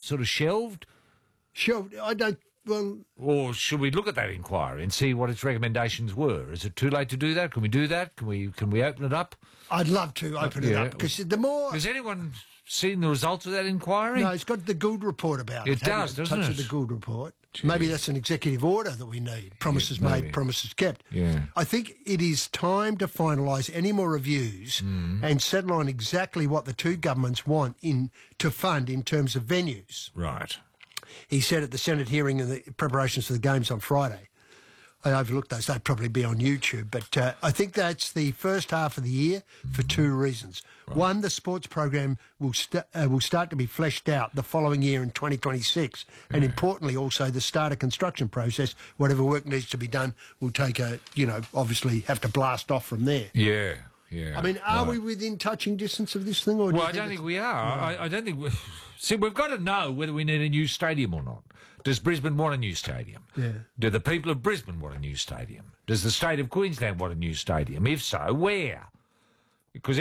sort of shelved? Sure, I don't. Well, Or should we look at that inquiry and see what its recommendations were? Is it too late to do that? Can we do that? Can we open it up? I'd love to open it yeah. up because the more. Has anyone seen the results of that inquiry? No, it's got the Gould report about it. It does, doesn't Touch it? of the Gould report. Maybe that's an executive order that we need. Promises Yeah, made, maybe. promises kept. Yeah. I think it is time to finalise any more reviews and settle on exactly what the two governments want to fund in terms of venues. Right. He said at the Senate hearing in the preparations for the games on Friday. I overlooked those. They'd probably be on YouTube. But I think that's the first half of the year for two reasons. Right. One, the sports program will start to be fleshed out the following year in 2026. Yeah. And importantly, also, the starter construction process, whatever work needs to be done, will take obviously have to blast off from there. Yeah. Yeah. I mean, are we within touching distance of this thing? Or I don't think we are. No. I don't think... See, we've got to know whether we need a new stadium or not. Does Brisbane want a new stadium? Yeah. Do the people of Brisbane want a new stadium? Does the state of Queensland want a new stadium? If so, where? Because